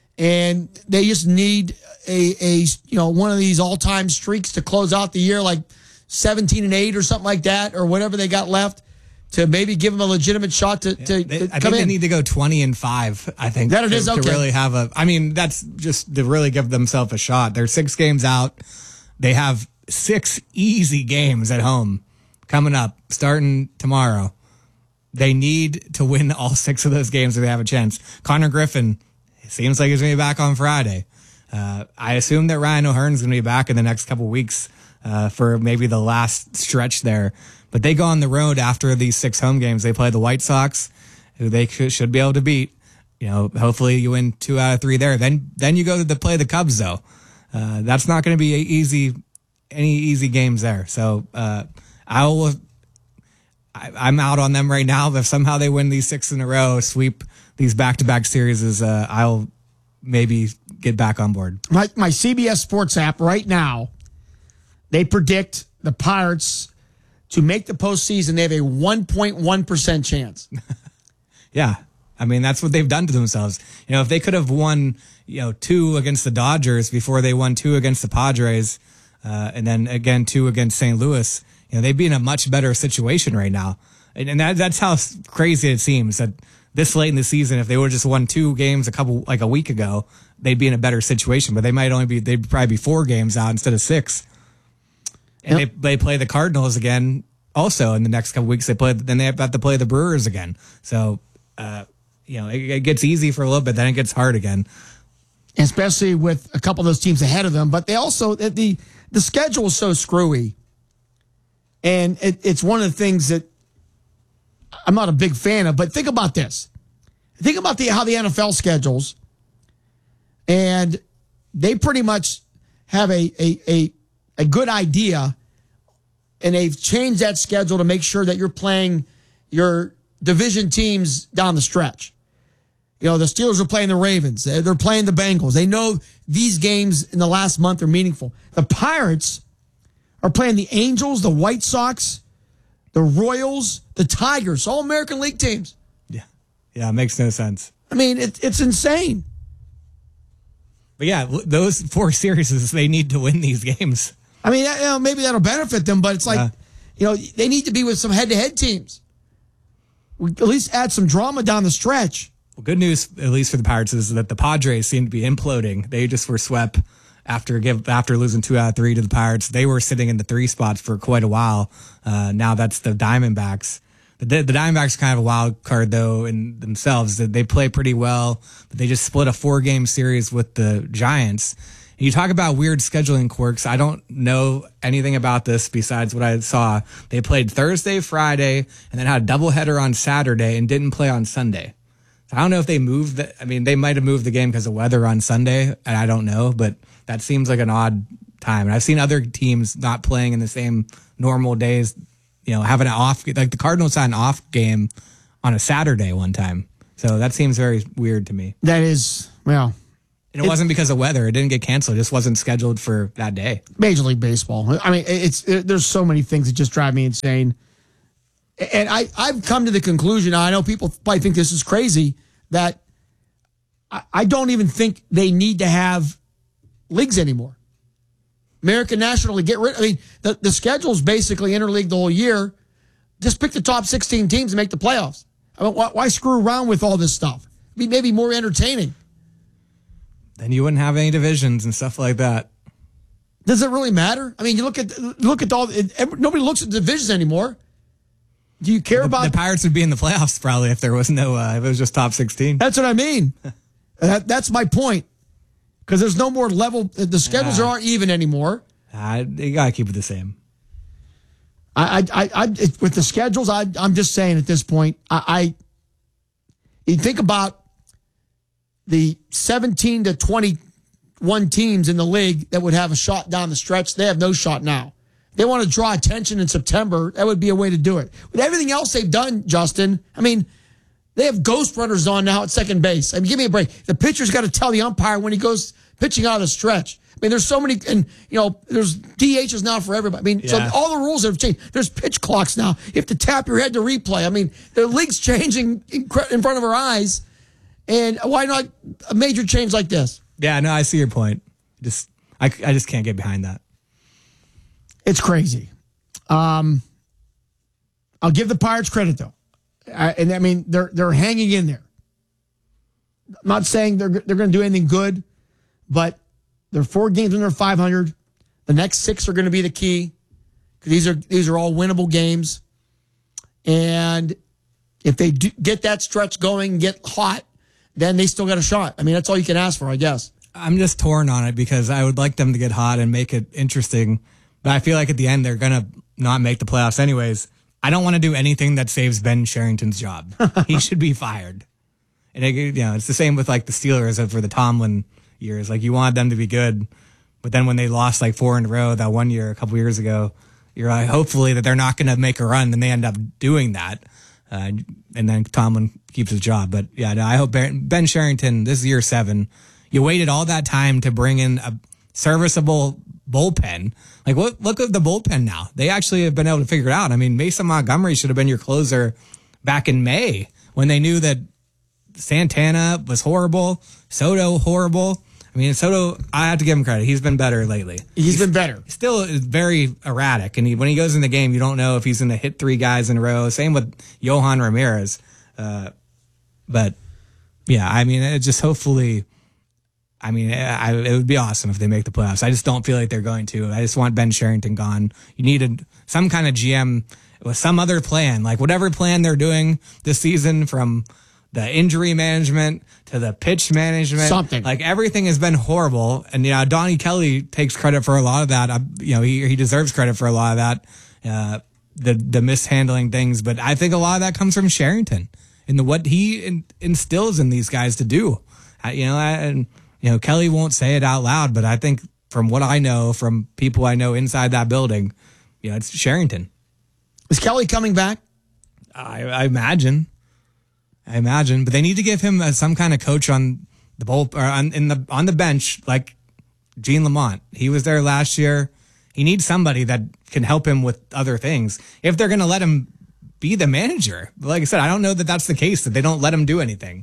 and they just need a, a you know one of these all-time streaks to close out the year, like seventeen and eight or something like that, or whatever they got left, to maybe give them a legitimate shot to, to, they, to I come think in. they need to go twenty and five. I think that it to, is okay. to really have a. I mean, that's just to really give themselves a shot. They're six games out. They have six easy games at home coming up, starting tomorrow. They need to win all six of those games if they have a chance. Connor Griffin, it seems like he's going to be back on Friday. Uh, I assume that Ryan O'Hearn's going to be back in the next couple of weeks uh, for maybe the last stretch there. But they go on the road after these six home games. They play the White Sox, who they should be able to beat. You know, hopefully you win two out of three there. Then then you go to the, play the Cubs, though. Uh, that's not going to be a easy any easy games there. So uh, I will. I, I'm out on them right now. If somehow they win these six in a row, sweep these back-to-back series, uh, I'll maybe get back on board. My, my C B S Sports app right now, they predict the Pirates to make the postseason. They have a one point one percent chance. Yeah. I mean, that's what they've done to themselves. You know, if they could have won, you know, two against the Dodgers before they won two against the Padres, uh, and then again two against Saint Louis, you know, they'd be in a much better situation right now. And, and that, that's how crazy it seems that this late in the season, if they would have just won two games a couple, like a week ago, they'd be in a better situation. But they might only be, they'd probably be four games out instead of six. And yep. they, they play the Cardinals again also in the next couple weeks. They play, then they have to play the Brewers again. So, uh, you know, it, it gets easy for a little bit, then it gets hard again. Especially with a couple of those teams ahead of them. But they also, the, the schedule is so screwy. And it, it's one of the things that I'm not a big fan of, but think about this. Think about the how the N F L schedules, and they pretty much have a, a, a, a good idea, and they've changed that schedule to make sure that you're playing your division teams down the stretch. You know, the Steelers are playing the Ravens. They're playing the Bengals. They know these games in the last month are meaningful. The Pirates are playing the Angels, the White Sox, the Royals, the Tigers, all American League teams. Yeah. Yeah, it makes no sense. I mean, it, it's insane. But yeah, those four series, they need to win these games. I mean, you know, maybe that'll benefit them, but it's like, uh, you know, they need to be with some head-to-head teams. We at least add some drama down the stretch. Well, good news, at least for the Pirates, is that the Padres seem to be imploding. They just were swept after give after losing two out of three to the Pirates. They were sitting in the three spots for quite a while. Uh, now that's the Diamondbacks. The, the Diamondbacks are kind of a wild card, though, in themselves. They play pretty well, but they just split a four-game series with the Giants. You talk about weird scheduling quirks. I don't know anything about this besides what I saw. They played Thursday, Friday, and then had a doubleheader on Saturday and didn't play on Sunday. So I don't know if they moved the, I mean, they might have moved the game because of weather on Sunday, and I don't know, but that seems like an odd time. And I've seen other teams not playing in the same normal days, you know, having an off, like the Cardinals had an off game on a Saturday one time. So that seems very weird to me. That is, well. And it, it wasn't because of weather. It didn't get canceled. It just wasn't scheduled for that day. Major League Baseball. I mean, it's it, there's so many things that just drive me insane. And I, I've come to the conclusion, I know people probably think this is crazy, that I, I don't even think they need to have leagues anymore. American National League, get rid. I mean, the, the schedule's basically interleague the whole year. Just pick the top sixteen teams and make the playoffs. I mean, why, why screw around with all this stuff? I mean, maybe more entertaining. Then you wouldn't have any divisions and stuff like that. Does it really matter? I mean, you look at look at all. It, nobody looks at divisions anymore. Do you care the, about the Pirates would be in the playoffs probably if there was no uh, if it was just top sixteen. That's what I mean. that, that's my point. Because there's no more level. The schedules uh, aren't even anymore. Uh, you gotta keep it the same. I, I, I, I it, with the schedules, I, I'm just saying at this point, I, I you think about the seventeen to twenty-one teams in the league that would have a shot down the stretch. They have no shot now. They want to draw attention in September. That would be a way to do it. With everything else they've done, Justin, I mean, they have ghost runners on now at second base. I mean, give me a break. The pitcher's got to tell the umpire when he goes pitching out of the stretch. I mean, there's so many, and, you know, there's D Hs now for everybody. I mean, yeah. So all the rules have changed. There's pitch clocks now. You have to tap your head to replay. I mean, the league's changing in front of our eyes. And why not a major change like this? Yeah, no, I see your point. Just, I, I just can't get behind that. It's crazy. Um, I'll give the Pirates credit though, I, and I mean they're they're hanging in there. I'm not saying they're they're going to do anything good, but they're four games under five hundred. The next six are going to be the key because these are these are all winnable games, and if they do get that stretch going, get hot, then they still got a shot. I mean, that's all you can ask for, I guess. I'm just torn on it because I would like them to get hot and make it interesting. But I feel like at the end, they're going to not make the playoffs anyways. I don't want to do anything that saves Ben Sherrington's job. He should be fired. And it, you know, it's the same with like the Steelers for the Tomlin years. Like you wanted them to be good, but then when they lost like four in a row that one year, a couple years ago, you're like, hopefully that they're not going to make a run. Then they end up doing that. Uh, and then Tomlin keeps his job. But yeah, no, I hope Ben Sherrington, this is year seven. You waited all that time to bring in a serviceable bullpen. Like, what, look at the bullpen now. They actually have been able to figure it out. I mean, Mason Montgomery should have been your closer back in May when they knew that Santana was horrible, Soto horrible. I mean, Soto, I have to give him credit. He's been better lately. He's, he's been better. Still very erratic. And he, when he goes in the game, you don't know if he's going to hit three guys in a row. Same with Johan Ramirez. Uh, but, yeah, I mean, it just hopefully... I mean, I, it would be awesome if they make the playoffs. I just don't feel like they're going to. I just want Ben Sherrington gone. You needed some kind of G M with some other plan, like whatever plan they're doing this season, from the injury management to the pitch management. Something. Like everything has been horrible. And, you know, Donnie Kelly takes credit for a lot of that. I, you know, he, he deserves credit for a lot of that, uh, the, the mishandling things. But I think a lot of that comes from Sherrington and the, what he in, instills in these guys to do. I, you know, I, and, You know, Kelly won't say it out loud, but I think from what I know, from people I know inside that building, you know, it's Sherrington. Is Kelly coming back? I, I imagine. I imagine, but they need to give him uh, some kind of coach on the bowl or on in the on the bench, like Gene Lamont. He was there last year. He needs somebody that can help him with other things. If they're going to let him be the manager, like I said, I don't know that that's the case. That they don't let him do anything.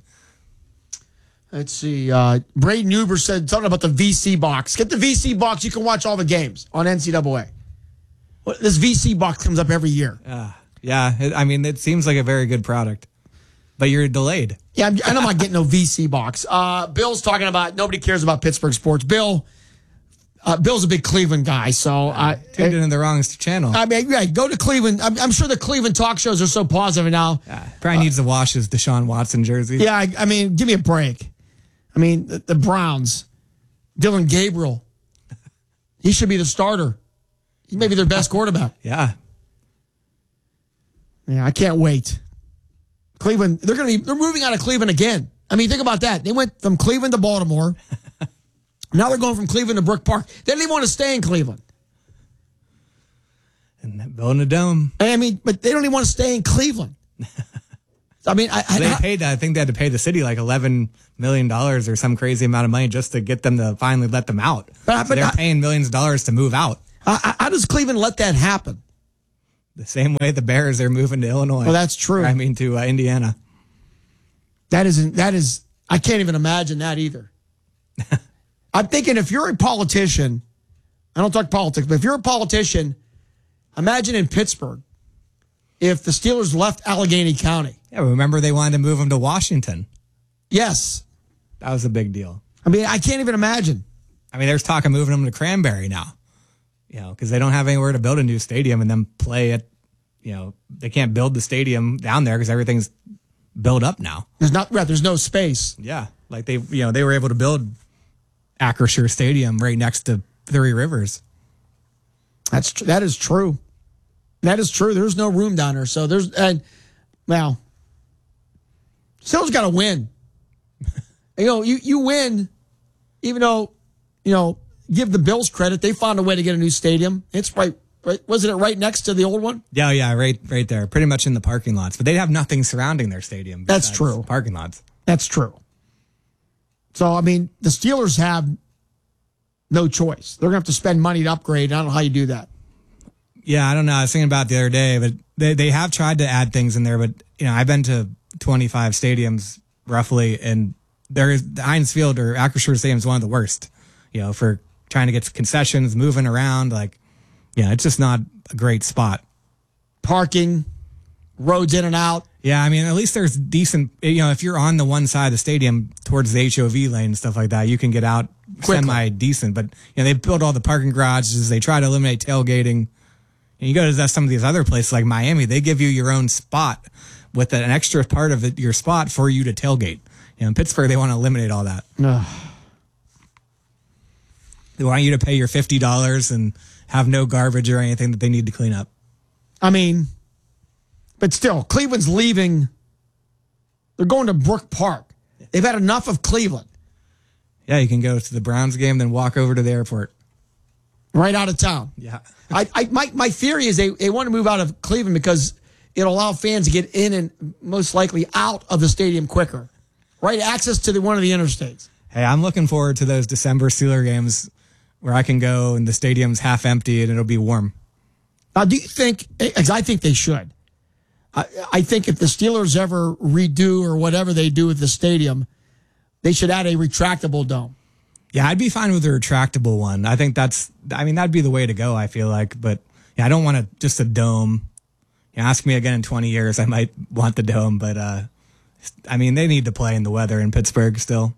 Let's see. Uh, Braden Huber said something about the V C box. Get the V C box. You can watch all the games on N C double A. This V C box comes up every year. Uh, yeah. It, I mean, it seems like a very good product, but you're delayed. Yeah, I'm, I'm not getting no V C box. Uh, Bill's talking about nobody cares about Pittsburgh sports. Bill, uh, Bill's a big Cleveland guy, so uh, tuned in the wrong channel. I mean, yeah, go to Cleveland. I'm, I'm sure the Cleveland talk shows are so positive now. Yeah, probably uh, needs to wash his Deshaun Watson jersey. Yeah, I, I mean, give me a break. I mean, the, the Browns, Dylan Gabriel He should be the starter. He may be their best quarterback. Yeah. Yeah, I can't wait. Cleveland, they're going to be, they're moving out of Cleveland again. I mean, think about that. They went from Cleveland to Baltimore. Now they're going from Cleveland to Brook Park. They didn't even want to stay in Cleveland. And building a dome. I mean, but they don't even want to stay in Cleveland. I mean, I, I they I, paid. I think they had to pay the city like eleven million dollars or some crazy amount of money just to get them to finally let them out. But, so but they're I, paying millions of dollars to move out. I, how does Cleveland let that happen? The same way the Bears are moving to Illinois. Well, that's true. I mean, to uh, Indiana. That isn't. That is. I can't even imagine that either. I'm thinking if you're a politician, I don't talk politics, but if you're a politician, imagine in Pittsburgh, if the Steelers left Allegheny County. Yeah, remember they wanted to move them to Washington. Yes. That was a big deal. I mean, I can't even imagine. I mean, there's talk of moving them to Cranberry now, you know, because they don't have anywhere to build a new stadium and then play it. You know, they can't build the stadium down there because everything's built up now. There's not, right, there's no space. Yeah. Like they, you know, they were able to build Acrisure Stadium right next to Three Rivers. That's, that is true. That is true. There's no room down there. So there's, and well, Steelers got to win. You know, you, you win, even though, you know, give the Bills credit. They found a way to get a new stadium. It's right, right. Wasn't it right next to the old one? Yeah, yeah, right, right there. Pretty much in the parking lots. But they have nothing surrounding their stadium. That's true. Parking lots. That's true. So, I mean, the Steelers have no choice. They're going to have to spend money to upgrade. I don't know how you do that. Yeah, I don't know. I was thinking about it the other day, but they, they have tried to add things in there. But, you know, I've been to twenty-five stadiums roughly, and there is the Heinz Field or Acrisure Stadium is one of the worst, you know, for trying to get concessions, moving around. Like, yeah, it's just not a great spot. Parking, roads in and out. Yeah, I mean, at least there's decent, you know, if you're on the one side of the stadium towards the H O V lane and stuff like that, you can get out semi decent. But, you know, they built all the parking garages. They try to eliminate tailgating. And you go to some of these other places like Miami, they give you your own spot with an extra part of it, your spot for you to tailgate. You know, in Pittsburgh, they want to eliminate all that. They want you to pay your fifty dollars and have no garbage or anything that they need to clean up. I mean, but still, Cleveland's leaving. They're going to Brook Park. They've had enough of Cleveland. Yeah, you can go to the Browns game, then walk over to the airport. Right out of town. Yeah. I, I my, my theory is they, they want to move out of Cleveland because it'll allow fans to get in and most likely out of the stadium quicker. Right? Access to the, one of the interstates. Hey, I'm looking forward to those December Steeler games where I can go and the stadium's half empty and it'll be warm. Now, do you think, because I think they should, I, I think if the Steelers ever redo or whatever they do with the stadium, they should add a retractable dome. Yeah, I'd be fine with a retractable one. I think that's, I mean, that'd be the way to go, I feel like. But yeah, I don't want a, just a dome. You know, ask me again in twenty years, I might want the dome. But, uh, I mean, they need to play in the weather in Pittsburgh still.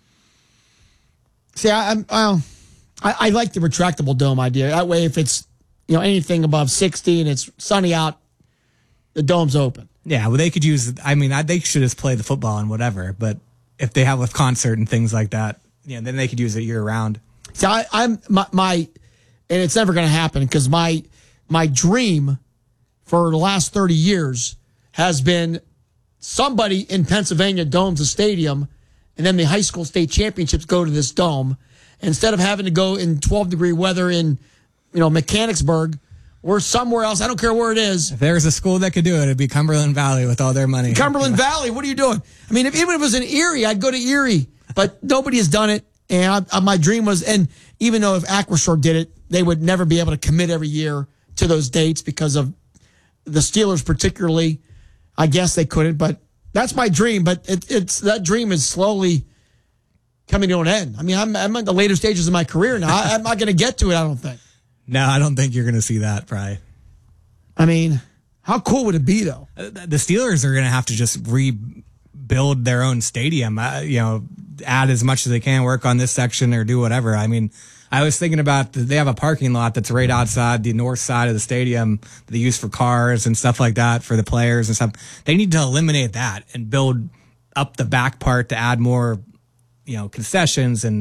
See, I, I'm, well, I, I like the retractable dome idea. That way, if it's, you know, anything above sixty and it's sunny out, the dome's open. Yeah, well, they could use, I mean, I, they should just play the football and whatever. But if they have a concert and things like that, yeah, then they could use it year round. See, I, I'm my, my, and it's never going to happen because my my dream for the last thirty years has been somebody in Pennsylvania domes a stadium, and then the high school state championships go to this dome. Instead of having to go in twelve degree weather in, you know, Mechanicsburg or somewhere else, I don't care where it is. If there's a school that could do it, it'd be Cumberland Valley with all their money. Cumberland Valley, what are you doing? I mean, if, even if it was in Erie, I'd go to Erie. But nobody has done it, and I, I, my dream was, and even though if Acrisure did it, they would never be able to commit every year to those dates because of the Steelers particularly. I guess they couldn't, but that's my dream. But it, it's that dream is slowly coming to an end. I mean, I'm, I'm at the later stages of my career now. I, I'm not going to get to it, I don't think. No, I don't think you're going to see that, probably. I mean, how cool would it be, though? The Steelers are going to have to just rebuild their own stadium, uh, you know, add as much as they can, work on this section or do whatever. I mean, I was thinking about, the, they have a parking lot that's right outside the north side of the stadium that they use for cars and stuff like that for the players and stuff. They need to eliminate that and build up the back part to add more, you know, concessions and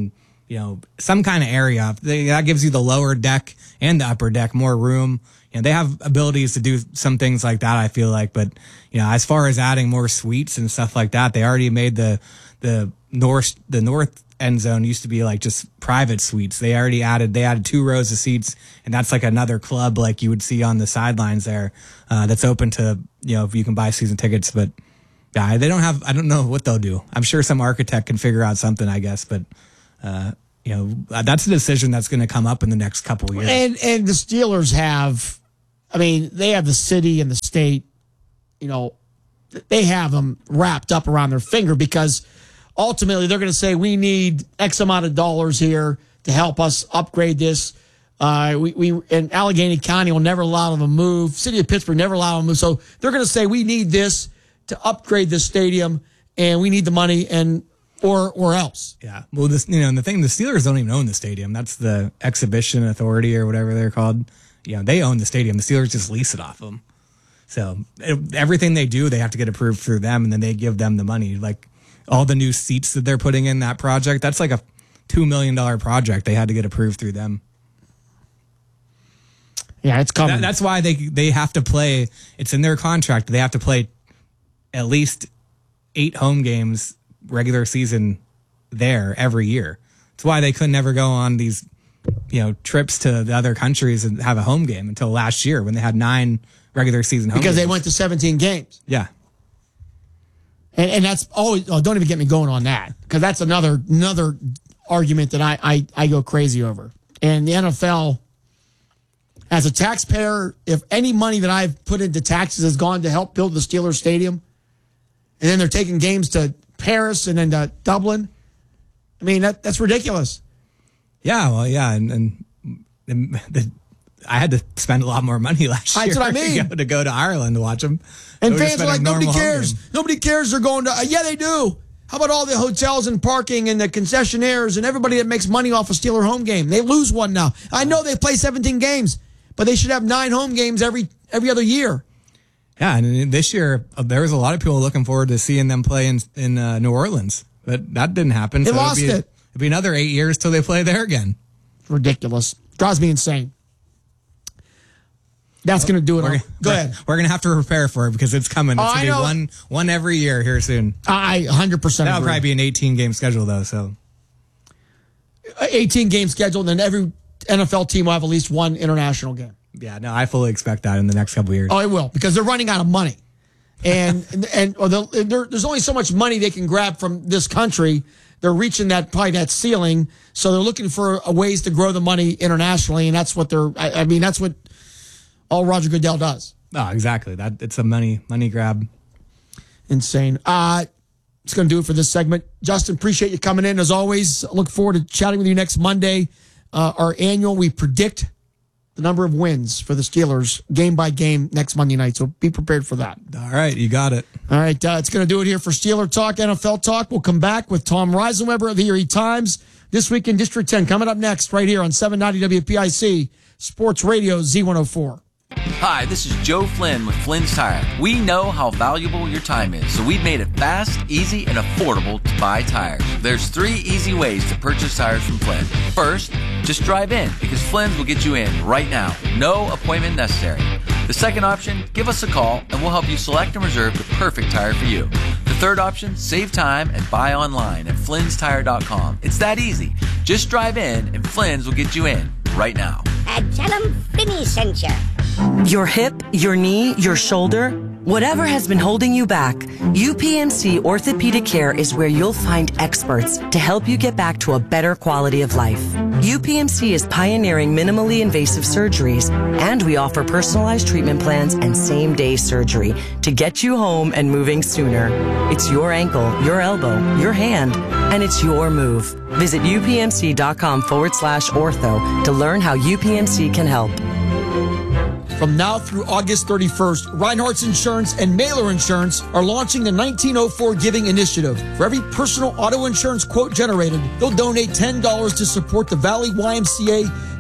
you know, some kind of area. They, that gives you the lower deck and the upper deck more room. You know, they have abilities to do some things like that, I feel like. But, you know, as far as adding more suites and stuff like that, they already made the the north the north end zone used to be like just private suites. They already added they added two rows of seats, and that's like another club like you would see on the sidelines there. Uh, that's open to, you know, if you can buy season tickets. But yeah, they don't have. I don't know what they'll do. I'm sure some architect can figure out something, I guess. But uh, you know, that's a decision that's going to come up in the next couple of years. And and the Steelers have. I mean, they have the city and the state, you know, they have them wrapped up around their finger because ultimately they're going to say, we need X amount of dollars here to help us upgrade this. Uh, we, we, and Allegheny County will never allow them to move. City of Pittsburgh never allow them to move. So they're going to say, we need this to upgrade this stadium and we need the money and, or, or else. Yeah. Well, this, you know, and the thing, the Steelers don't even own the stadium. That's the Exhibition Authority or whatever they're called. You know, they own the stadium. The Steelers just lease it off them. So it, everything they do, they have to get approved through them, and then they give them the money. Like all the new seats that they're putting in that project, that's like a two million dollars project. They had to get approved through them. Yeah, it's coming. That, that's why they they have to play. It's in their contract. They have to play at least eight home games regular season there every year. That's why they could never go on these, you know, trips to the other countries and have a home game until last year when they had nine regular season home because games. They went to seventeen games. Yeah. And, and that's always, oh, don't even get me going on that because that's another another argument that I, I, I go crazy over. And the N F L, as a taxpayer, if any money that I've put into taxes has gone to help build the Steelers stadium, and then they're taking games to Paris and then to Dublin, I mean, that that's ridiculous. Yeah, well, yeah, and, and, and the, I had to spend a lot more money last That's year what I mean. to, go, to go to Ireland to watch them. And fans are like, nobody cares. Nobody cares they're going to, uh, yeah, they do. How about all the hotels and parking and the concessionaires and everybody that makes money off a Steeler home game? They lose one now. I know they play seventeen games, but they should have nine home games every every other year. Yeah, and this year, uh, there was a lot of people looking forward to seeing them play in, in uh, New Orleans, but that didn't happen. They so lost it'd be, it. It'd be another eight years till they play there again. Ridiculous. Drives me insane. That's going to do it. We're, all. Go we're, ahead. We're going to have to prepare for it because it's coming. It's Oh, going I to be know. one one every year here soon. I one hundred percent That'll agree. probably be an eighteen-game schedule, though. So eighteen-game schedule, and then every N F L team will have at least one international game. Yeah, no, I fully expect that in the next couple of years. Oh, it will, because they're running out of money. And and, and or there, there's only so much money they can grab from this country. They're reaching that probably that ceiling, so they're looking for a ways to grow the money internationally, and that's what they're. I, I mean, that's what all Roger Goodell does. Oh, exactly. That it's a money money grab. Insane. Uh, it's going to do it for this segment. Justin, appreciate you coming in as always. Look forward to chatting with you next Monday. Uh, our annual, we predict the number of wins for the Steelers game by game next Monday night. So be prepared for that. All right, you got it. All right, uh, it's going to do it here for Steeler Talk, N F L Talk. We'll come back with Tom Reisenweber of the Erie Times this week in District ten. Coming up next right here on seven ninety W P I C Sports Radio Z one oh four. Hi, this is Joe Flynn with Flynn's Tire. We know how valuable your time is, so we've made it fast, easy, and affordable to buy tires. There's three easy ways to purchase tires from Flynn. First, just drive in, because Flynn's will get you in right now. No appointment necessary. The second option, give us a call, and we'll help you select and reserve the perfect tire for you. The third option, save time and buy online at flynns tire dot com. It's that easy. Just drive in, and Flynn's will get you in right now. And tell them Finny sent you. Your hip, your knee, your shoulder, whatever has been holding you back, U P M C Orthopedic Care is where you'll find experts to help you get back to a better quality of life. U P M C is pioneering minimally invasive surgeries, and we offer personalized treatment plans and same-day surgery to get you home and moving sooner. It's your ankle, your elbow, your hand, and it's your move. Visit upmc.com forward slash ortho to learn how U P M C can help. From now through August thirty-first, Reinhardt's Insurance and Mailer Insurance are launching the nineteen oh four Giving Initiative. For every personal auto insurance quote generated, they'll donate ten dollars to support the Valley Y M C A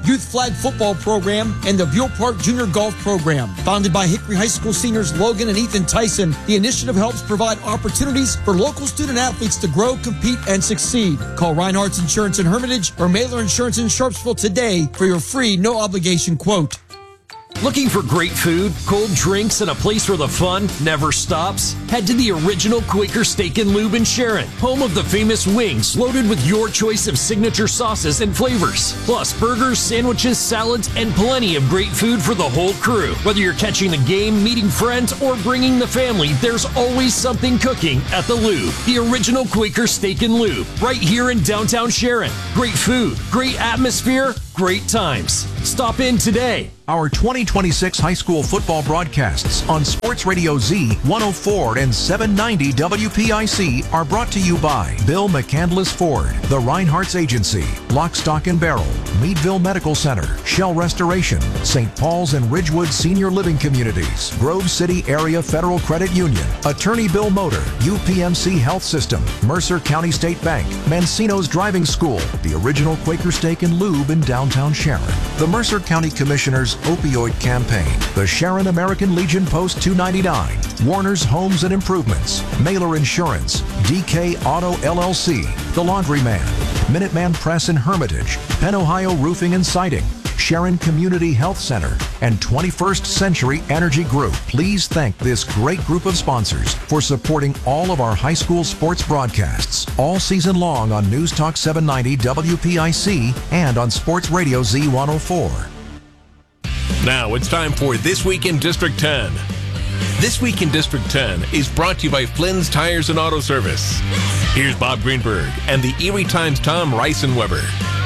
youth flag football program, and the Buell Park Junior Golf Program. Founded by Hickory High School seniors Logan and Ethan Tyson, the initiative helps provide opportunities for local student athletes to grow, compete, and succeed. Call Reinhardt's Insurance in Hermitage or Mailer Insurance in Sharpsville today for your free, no-obligation quote. Looking for great food, cold drinks, and a place where the fun never stops? Head to the original Quaker Steak and Lube in Sharon, home of the famous wings loaded with your choice of signature sauces and flavors. Plus burgers, sandwiches, salads, and plenty of great food for the whole crew. Whether you're catching the game, meeting friends, or bringing the family, there's always something cooking at the Lube. The original Quaker Steak and Lube, right here in downtown Sharon. Great food, great atmosphere, great times. Stop in today. Our twenty twenty-six high school football broadcasts on Sports Radio Z one oh four and seven ninety W P I C are brought to you by Bill McCandless Ford, the Reinhardt's Agency, Lock, Stock and Barrel, Meadville Medical Center, Shell Restoration, Saint Paul's and Ridgewood Senior Living Communities, Grove City Area Federal Credit Union, Attorney Bill Motor, U P M C Health System, Mercer County State Bank, Mancino's Driving School, the original Quaker Steak and Lube in downtown Sharon, the Mercer County Commissioner's Opioid Campaign, the Sharon American Legion Post two ninety-nine, Warner's Homes and Improvements, Mailer Insurance, D K Auto L L C, The Laundryman, Minuteman Press in Hermitage, Penn Ohio Roofing and Siding, Sharon Community Health Center, and twenty-first Century Energy Group. Please thank this great group of sponsors for supporting all of our high school sports broadcasts all season long on News Talk seven ninety W P I C and on Sports Radio Z one oh four. Now it's time for This Week in District ten. This Week in District ten is brought to you by Flynn's Tires and Auto Service. Here's Bob Greenberg and the Erie Times' Tom Reisenweber.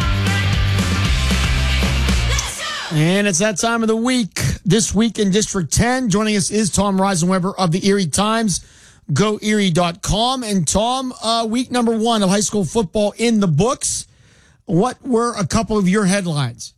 And it's that time of the week. This Week in District ten. Joining us is Tom Reisenweber of the Erie Times, go erie dot com. And Tom, uh, week number one of high school football in the books. What were a couple of your headlines?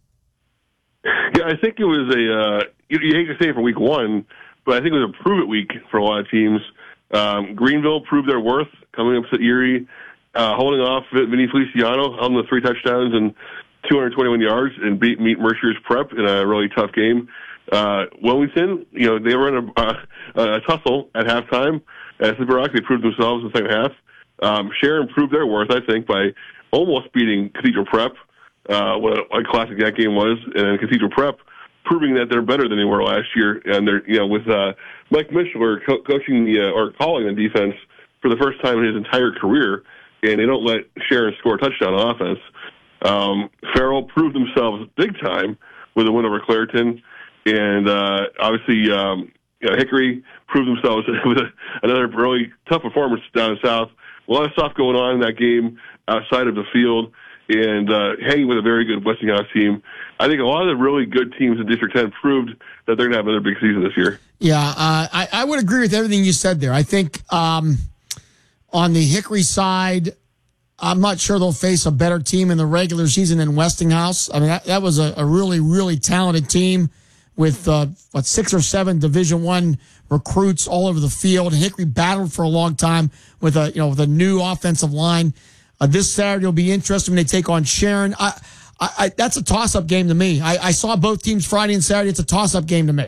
Yeah, I think it was a, uh, you, you hate to say it for week one, but I think it was a prove-it week for a lot of teams. Um, Greenville proved their worth coming up to Erie, uh, holding off Vinny Feliciano on the three touchdowns and two hundred twenty-one yards and beat meet Mercer's Prep in a really tough game. Uh, Wilmington, you know, they were in a, uh, a tussle at halftime. At Slippery Rock, they proved themselves in the second half. Um, Sharon proved their worth, I think, by almost beating Cathedral Prep. Uh, what a, what a classic that game was, and then Cathedral Prep proving that they're better than they were last year, and they're, you know, with uh, Mike Mishler co- coaching the uh, or calling the defense for the first time in his entire career, and they don't let Sharon score a touchdown on offense. Um, Farrell proved themselves big time with a win over Clareton, and uh, obviously um, you know, Hickory proved themselves with a, another really tough performance down south. A lot of stuff going on in that game outside of the field, and uh, hanging with a very good Westinghouse team. I think a lot of the really good teams in District ten proved that they're going to have another big season this year. Yeah, uh, I, I would agree with everything you said there. I think um, on the Hickory side, I'm not sure they'll face a better team in the regular season than Westinghouse. I mean, that, that was a, a really, really talented team with, uh, what, six or seven Division One recruits all over the field. Hickory battled for a long time with a, you know, with a new offensive line. Uh, this Saturday will be interesting when they take on Sharon. I, I, I, that's a toss-up game to me. I, I saw both teams Friday and Saturday. It's a toss-up game to me.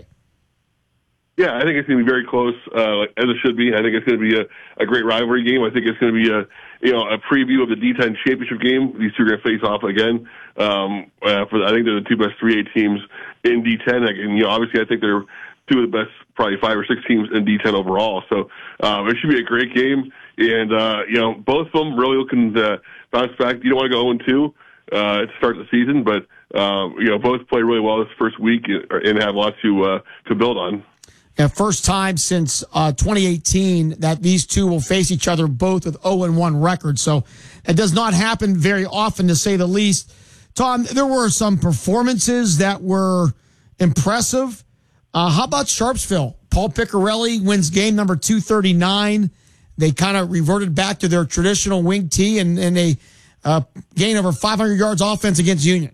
Yeah, I think it's going to be very close, uh, as it should be. I think it's going to be a, a great rivalry game. I think it's going to be a, you know, a preview of the D ten championship game. These two are going to face off again. Um, uh, for I think they're the two best three A teams in D ten. And, you know, obviously I think they're two of the best, probably five or six teams in D ten overall. So, um, it should be a great game. And, uh, you know, both of them really looking to bounce back. You don't want to go oh and two, uh, to start the season, but, um, you know, both play really well this first week and have a lot to, uh, to build on. Yeah, first time since uh, twenty eighteen that these two will face each other both with oh and one records. So it does not happen very often, to say the least. Tom, there were some performances that were impressive. Uh, how about Sharpsville? Paul Piccarelli wins game number two thirty-nine. They kind of reverted back to their traditional wing tee, and, and they uh, gained over five hundred yards offense against Union.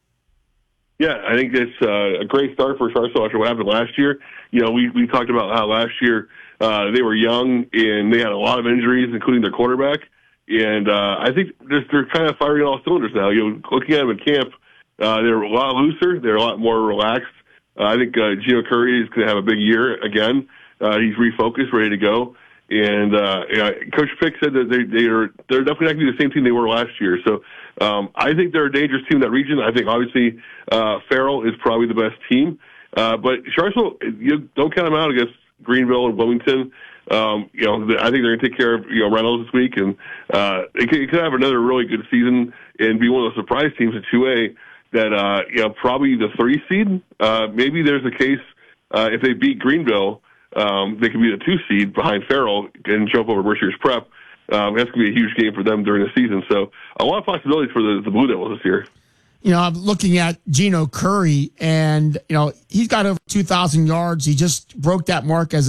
Yeah, I think it's uh, a great start for Sharpsville after what happened last year. You know, we, we talked about how last year uh, they were young and they had a lot of injuries, including their quarterback. And uh, I think they're, they're kind of firing all cylinders now. You know, looking at them in camp, Uh, they're a lot looser. They're a lot more relaxed. Uh, I think uh, Gino Curry is going to have a big year again. Uh, he's refocused, ready to go. And uh, yeah, Coach Pick said that they, they are they're definitely not going to be the same team they were last year. So um, I think they're a dangerous team in that region. I think obviously uh, Farrell is probably the best team. Uh, but Charlottesville, you don't count them out against Greenville and Wilmington. Um, you know, I think they're going to take care of, you know, Reynolds this week, and uh, it could, it could have another really good season and be one of those surprise teams at two A that, uh, you know, probably the three seed. Uh, maybe there's a case, uh, if they beat Greenville, um, they could be the two seed behind Farrell and jump over Mercier's Prep. Um, that's going to be a huge game for them during the season. So a lot of possibilities for the, the Blue Devils this year. You know, I'm looking at Gino Curry, and, you know, he's got over two thousand yards. He just broke that mark as